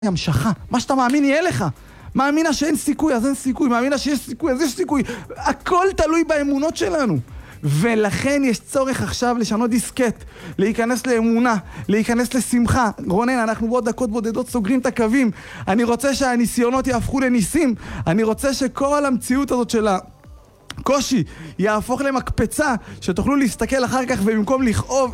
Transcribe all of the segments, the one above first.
המשכה, מה שאתה מאמין יהיה לך. מאמינה שאין סיכוי, אז אין סיכוי. מאמינה שיש סיכוי, אז יש סיכוי. הכל תלוי באמונות שלנו. ולכן יש צורך עכשיו לשנות דיסקט, להיכנס לאמונה, להיכנס לשמחה. רונן, אנחנו בעוד דקות בודדות סוגרים את הקווים. אני רוצה שהניסיונות יהפכו לניסים. אני רוצה שכל המציאות הזאת של קושי יהפוך למקפצה, שתוכלו להסתכל אחר כך ובמקום לכאוב,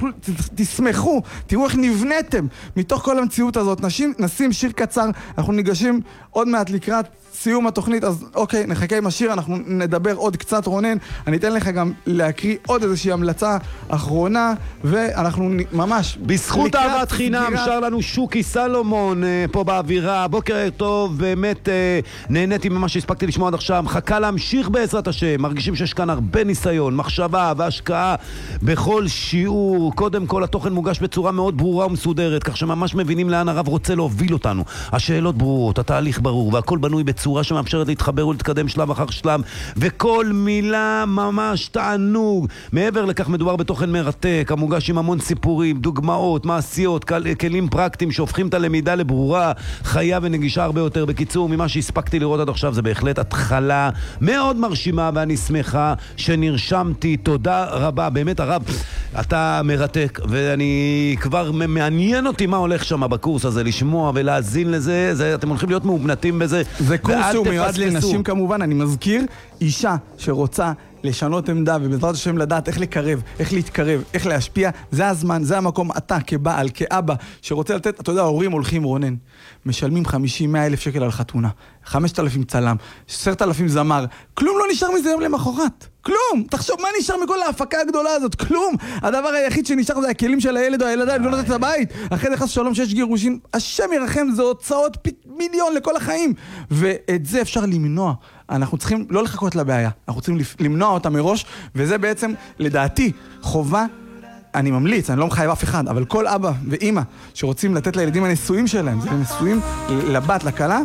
תשמחו, תראו איך נבנתם מתוך כל המציאות הזאת. נשים שיר קצר, אנחנו ניגשים עוד מעט לקראת סיום התוכנית, אז אוקיי, נחכה עם השיר, אנחנו נדבר עוד קצת. רונן, אני אתן לך גם להקריא עוד איזושהי המלצה אחרונה, ואנחנו ממש בזכות אהבת חינם שר לנו שוקי סלומון פה באווירה. בוקר טוב, באמת נהניתי ממה שהספקתי לשמוע עד עכשיו. מחכה להמשיך בעזרת השם, מרגישים שיש כאן הרבה ניסיון, מחשבה והשקעה בכל שיעור. קודם כל התוכן מוגש בצורה מאוד ברורה ומסודרת, כך שממש מבינים לאן הרב רוצה להוביל אותנו. השאלות ברורות, התהליך ברור, והכל בנוי בצורה שמאפשרת להתחבר ולהתקדם שלב אחר שלב, וכל מילה ממש תענוג. מעבר לכך מדובר בתוכן מרתק, המוגש עם המון סיפורים, דוגמאות, מעשיות, כלים פרקטיים שהופכים את הלמידה לברורה, חיה ונגישה הרבה יותר. בקיצור, ממה שהספקתי לראות עד עכשיו זה בהחלט התחלה מאוד מרשימה, ואני שמחה שנרשמתי. תודה רבה, באמת הרב, אתה מרתק, ואני כבר מעניין אותי מה הולך שם בקורס הזה, לשמוע ולהזין לזה. אתם הולכים להיות מאובנתים בזה. זה קורס שהוא מיועד לנשים כמובן. אני מזכיר, אישה שרוצה לשנות עמדה ובעזרת השם לדעת איך לקרב, איך להתקרב, איך להשפיע, זה הזמן, זה המקום. אתה כבעל, כאבא שרוצה לתת, אתה יודע, ההורים הולכים, רונן, משלמים 50-100 אלף שקל על חתונה, 5,000 צלם, 10,000 זמר, כלום לא נשאר מזה יום למחרת. כלום! תחשוב מה נשאר מכל ההפקה הגדולה הזאת. כלום! הדבר היחיד שנשאר זה הכלים של הילד או הילדה לבנות את הבית. אחרי זה חס שלום שיש גירושים, השם ירחם, זה הוצאות מיליון לכל החיים. ואת זה אפשר למנוע. אנחנו צריכים לא לחכות לבעיה, אנחנו צריכים למנוע אותה מראש, וזה בעצם לדעתי חובה. אני ממליץ, אני לא מחייב אף אחד, אבל כל אבא ואמא שרוצים לתת לילדים הניסויים שלהם, זה ניסויים לבת, לקלה,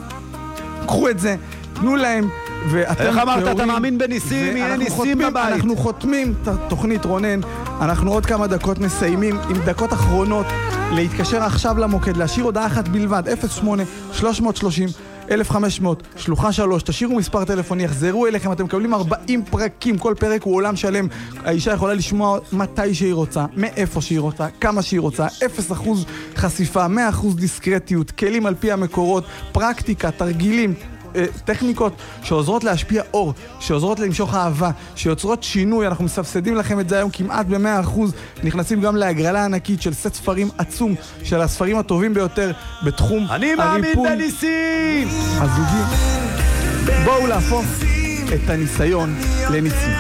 קחו את זה, תנו להם. איך אמרת, אתה מאמין בניסים, יהיה ניסים בבית. אנחנו חותמים את התוכנית, רונן. אנחנו עוד כמה דקות מסיימים, עם דקות אחרונות להתקשר עכשיו למוקד, להשאיר הודעה אחת בלבד, 08-330-1500, שלוחה 3, תשאירו מספר טלפוני, יחזרו אליכם, אתם מקבלים 40 פרקים, כל פרק הוא עולם שלם. האישה יכולה לשמוע מתי שהיא רוצה, מאיפה שהיא רוצה, כמה שהיא רוצה, 0% חשיפה, 100% דיסקרטיות, כלים על פי המקורות, פרקטיקה, תרגילים, טכניקות שעוזרות להשפיע אור, שעוזרות למשוך אהבה, שיוצרות שינוי. אנחנו מסבסדים לכם את זה היום כמעט ב100%. נכנסים גם להגרלה ענקית של סט ספרים עצום, של הספרים הטובים ביותר בתחום הריפוי. אני מאמין בניסים! הזוגי. בואו להפוך את הניסיון לניסים.